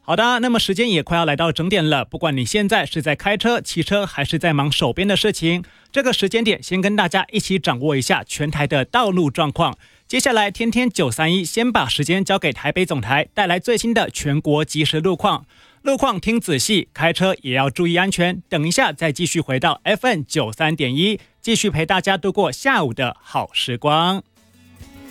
好的，那么时间也快要来到整点了，不管你现在是在开车、骑车，还是在忙手边的事情，这个时间点先跟大家一起掌握一下全台的道路状况。接下来天天931先把时间交给台北总台，带来最新的全国即时路况。路况听仔细，开车也要注意安全。等一下再继续回到 FM93.1，继续陪大家度过下午的好时光。